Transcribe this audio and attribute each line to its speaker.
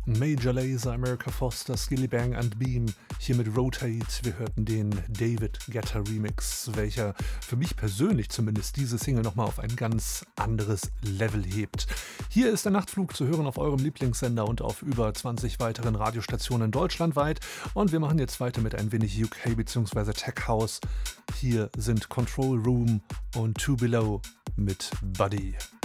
Speaker 1: Major Lazer, America Foster, Skilly Bang and Beam, hier mit Rotate. Wir hörten den David Guetta Remix, welcher für mich persönlich zumindest diese Single nochmal auf ein ganz anderes Level hebt. Hier ist der Nachtflug zu hören auf eurem Lieblingssender und auf über 20 weiteren Radiostationen deutschlandweit. Und wir machen jetzt weiter mit ein wenig UK bzw. Tech House. Hier sind Control Room und Two Below mit Buddy.